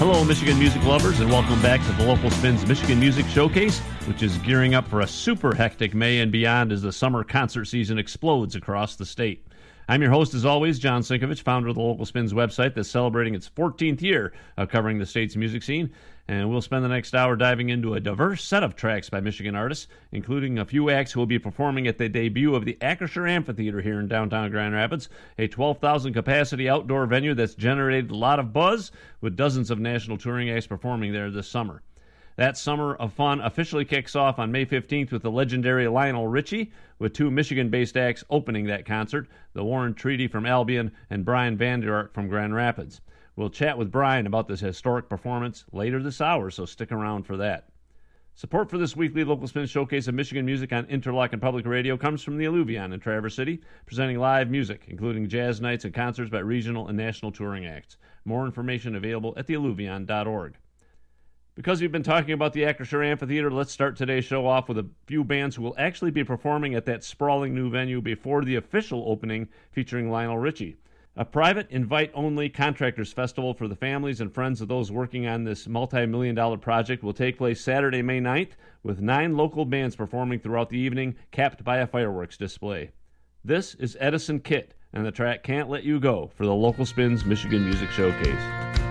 Hello, Michigan music lovers, and welcome back to the Local Spins Michigan Music Showcase, which is gearing up for a super hectic May and beyond as the summer concert season explodes across the state. I'm your host, as always, John Sinkovich, founder of the Local Spins website that's celebrating its 14th year of covering the state's music scene. And we'll spend the next hour diving into a diverse set of tracks by Michigan artists, including a few acts who will be performing at the debut of the Acrisure Amphitheater here in downtown Grand Rapids, a 12,000-capacity outdoor venue that's generated a lot of buzz, with dozens of national touring acts performing there this summer. That summer of fun officially kicks off on May 15th with the legendary Lionel Richie, with two Michigan-based acts opening that concert, the Warren Treaty from Albion and Brian Vander Ark from Grand Rapids. We'll chat with Brian about this historic performance later this hour, so stick around for that. Support for this weekly Local Spin Showcase of Michigan music on Interlochen Public Radio comes from the Alluvion in Traverse City, presenting live music, including jazz nights and concerts by regional and national touring acts. More information available at thealluvion.org. Because we've been talking about the Acrisure Amphitheater, let's start today's show off with a few bands who will actually be performing at that sprawling new venue before the official opening, featuring Lionel Richie. A private, invite-only contractors festival for the families and friends of those working on this multi-million-dollar project will take place Saturday, May 9th, with 9 local bands performing throughout the evening, capped by a fireworks display. This is Edison Kitt and the track Can't Let You Go for the Local Spins Michigan Music Showcase.